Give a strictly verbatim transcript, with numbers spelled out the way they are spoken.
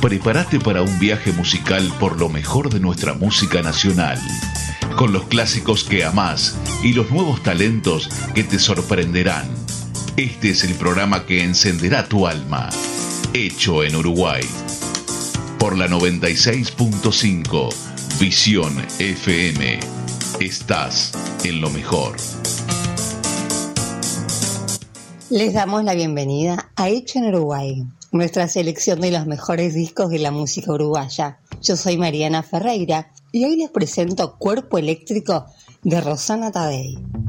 Prepárate para un viaje musical por lo mejor de nuestra música nacional, con los clásicos que amás y los nuevos talentos que te sorprenderán. Este es el programa que encenderá tu alma, hecho en Uruguay. Por la noventa y seis punto cinco, Visión F M. Estás en lo mejor. Les damos la bienvenida a Hecho en Uruguay, nuestra selección de los mejores discos de la música uruguaya. Yo soy Mariana Ferreira y hoy les presento Cuerpo Eléctrico de Rosana Taddei.